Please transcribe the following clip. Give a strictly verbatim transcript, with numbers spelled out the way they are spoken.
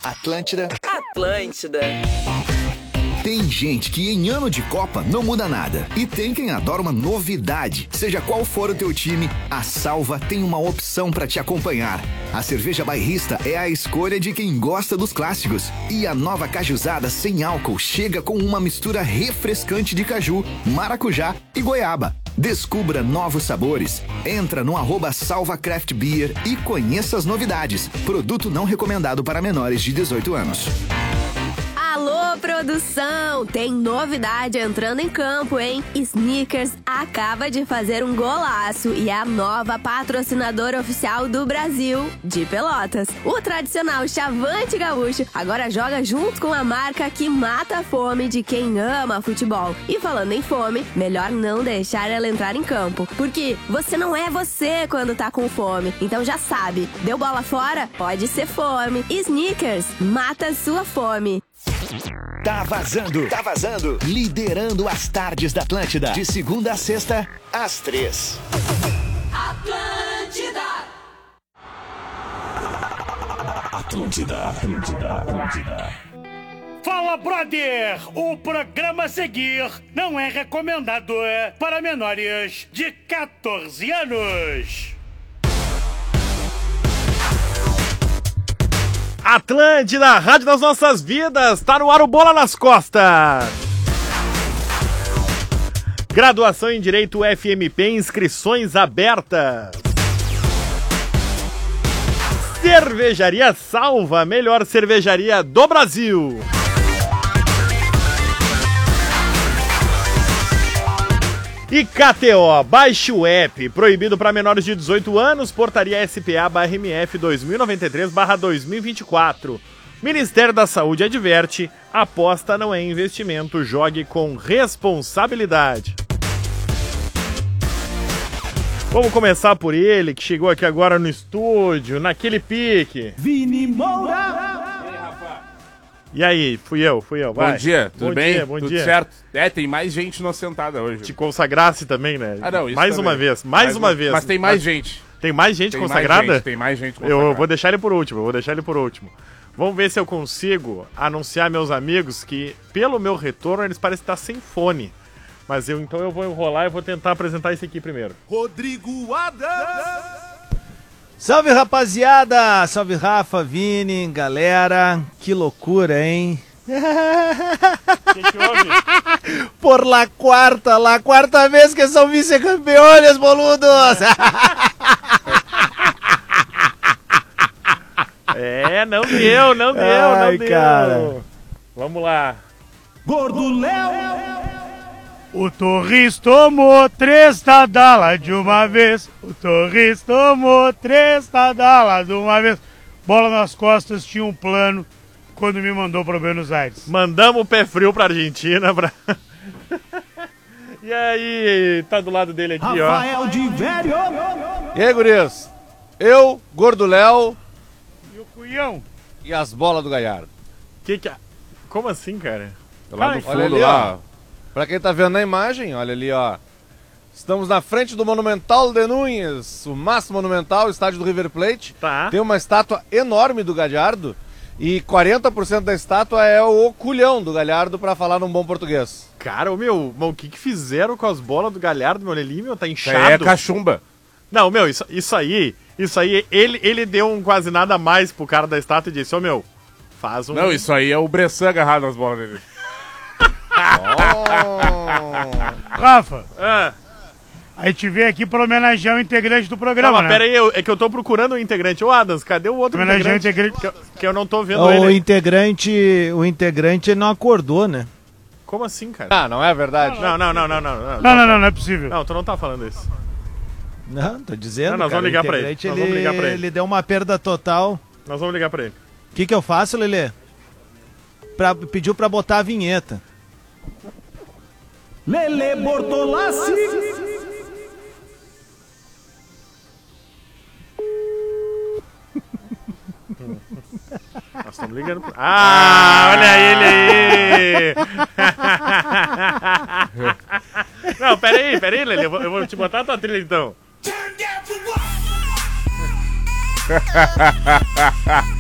Atlântida. Atlântida. Tem gente que em ano de Copa não muda nada. E tem quem adora uma novidade. Seja qual for o teu time, a Salva tem uma opção pra te acompanhar. A cerveja bairrista é a escolha de quem gosta dos clássicos. E a nova cajuzada sem álcool chega com uma mistura refrescante de caju, maracujá e goiaba. Descubra novos sabores. Entra no arroba Salva Craft Beer e conheça as novidades. Produto não recomendado para menores de dezoito anos. Alô, produção! Tem novidade entrando em campo, hein? Snickers acaba de fazer um golaço e é a nova patrocinadora oficial do Brasil, de Pelotas. O tradicional Chavante Gaúcho agora joga junto com a marca que mata a fome de quem ama futebol. E falando em fome, melhor não deixar ela entrar em campo, porque você não é você quando tá com fome. Então já sabe, deu bola fora? Pode ser fome. Snickers, mata a sua fome. Tá vazando, tá vazando. Liderando as tardes da Atlântida. De segunda a sexta, às três. Atlântida. Atlântida, Atlântida, Atlântida. Fala, brother! O programa a seguir não é recomendado para menores de catorze anos. Atlântida, rádio das nossas vidas, tá no ar o Bola nas Costas. Graduação em Direito F M P, inscrições abertas. Cervejaria Salva, melhor cervejaria do Brasil. E K T O, baixe o app, proibido para menores de dezoito anos, portaria S P A barra M F dois mil e noventa e três barra dois mil e vinte e quatro. Ministério da Saúde adverte, aposta não é investimento, jogue com responsabilidade. Vamos começar por ele, que chegou aqui agora no estúdio, naquele pique. Vini Moura! E aí, fui eu, fui eu, vai. Bom dia, tudo bom bem? Dia, bom tudo dia. certo? É, tem mais gente não sentada hoje. Te consagrasse também, né? Ah, não, isso Mais também. uma vez, mais, mais uma, uma vez. Mas tem mais mas... gente. Tem mais gente tem consagrada? Mais gente, tem mais gente consagrada. Eu vou deixar ele por último, eu vou deixar ele por último. Vamos ver se eu consigo anunciar meus amigos que, pelo meu retorno, eles parecem estar sem fone. Mas eu, então eu vou enrolar e vou tentar apresentar esse aqui primeiro. Rodrigo Adams! Salve, rapaziada! Salve, Rafa, Vini, galera. Que loucura, hein? Que que houve? Por la quarta, la quarta vez que são vice-campeões, boludos! É, não deu, não deu, Ai, não deu. Cara. Vamos lá. Gordo Léo! O Torres tomou três tadalas de uma vez. O Torres tomou três tadalas de uma vez. Bola nas Costas tinha um plano quando me mandou para Buenos Aires. Mandamos o pé frio pra Argentina. Pra... E aí, tá do lado dele aqui, Rafael ó. Rafael de Velho! E aí, guris? Eu, Gordo Léo E o Cunhão? e as bolas do Galhardo. Que que... Como assim, cara? Lá Ai, no Olha fundo, ali, lá. ó. Pra quem tá vendo na imagem, olha ali, ó. Estamos na frente do Monumental de Núñez, o máximo monumental, estádio do River Plate. Tá. Tem uma estátua enorme do Galhardo e quarenta por cento da estátua é o culhão do Galhardo, pra falar num bom português. Cara, o meu, o que que fizeram com as bolas do Galhardo, meu? Ali, meu, tá Isso aí é inchado. cachumba. Não, meu, isso, isso aí, isso aí, ele, ele deu um quase nada a mais pro cara da estátua e disse, ô, meu, faz um... Não, isso aí é o Bressan agarrado nas bolas dele. Oh. Rafa, Ah, a gente veio aqui para homenagear o integrante do não, programa, mas né? pera aí, eu- é que eu tô procurando o integrante. Ô, Adams, cadê o outro Homenagear o integrante? integrante. Que eu, que eu não tô vendo O ele. integrante, o integrante não acordou, né? Como assim, cara? Ah, não é verdade? Não, não, não, não, não. Não, Não, não, não, não é possível. Não, tu não tá falando isso. Não, tô dizendo, Não, nós cara, vamos ligar o pra ele. integrante, Nós vamos ligar pra ele. ele deu uma perda total. Nós vamos ligar pra ele. O que que eu faço, Lelê? Pra, pediu pra botar a vinheta. Lele Bortolassi! Nós estamos ligando pra... Ah, olha ele aí! Não, pera aí, pera aí, Lelê. Eu vou, eu vou te botar a tua trilha, então.